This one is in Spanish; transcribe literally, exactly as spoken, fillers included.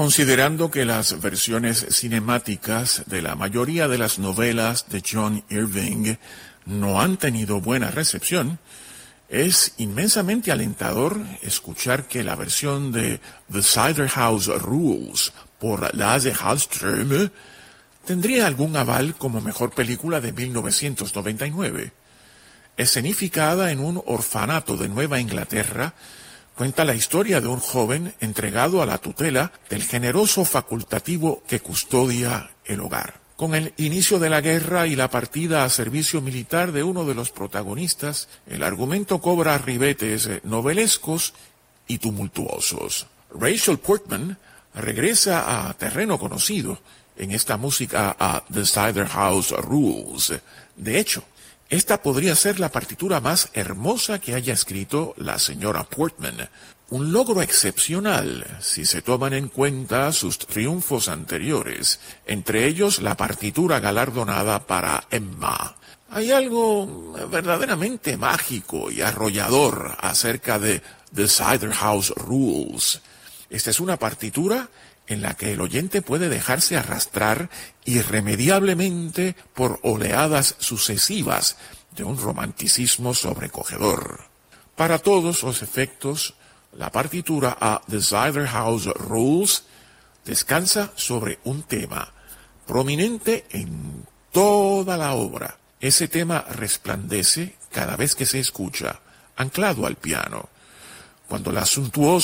Considerando que las versiones cinemáticas de la mayoría de las novelas de John Irving no han tenido buena recepción, es inmensamente alentador escuchar que la versión de The Cider House Rules por Lasse Hallström tendría algún aval como mejor película de mil novecientos noventa y nueve. Escenificada en un orfanato de Nueva Inglaterra, cuenta la historia de un joven entregado a la tutela del generoso facultativo que custodia el hogar. Con el inicio de la guerra y la partida a servicio militar de uno de los protagonistas, el argumento cobra ribetes novelescos y tumultuosos. Rachel Portman regresa a terreno conocido en esta música a The Cider House Rules. De hecho, esta podría ser la partitura más hermosa que haya escrito la señora Portman. Un logro excepcional si se toman en cuenta sus triunfos anteriores, entre ellos la partitura galardonada para Emma. Hay algo verdaderamente mágico y arrollador acerca de The Cider House Rules. Esta es una partitura en la que el oyente puede dejarse arrastrar irremediablemente por oleadas sucesivas de un romanticismo sobrecogedor. Para todos los efectos, la partitura a The Cider House Rules descansa sobre un tema prominente en toda la obra. Ese tema resplandece cada vez que se escucha, anclado al piano. Cuando la suntuosa